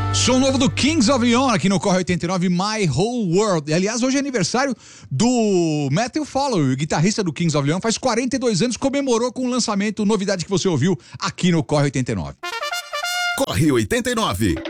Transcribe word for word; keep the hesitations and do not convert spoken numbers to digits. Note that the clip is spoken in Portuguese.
Som novo do Kings of Leon aqui no Corre oitenta e nove, My Whole World. E, aliás, hoje é aniversário do Matthew Fowler, guitarrista do Kings of Leon, faz quarenta e dois anos, comemorou com o lançamento, novidade que você ouviu aqui no Corre oitenta e nove. Corre oitenta e nove.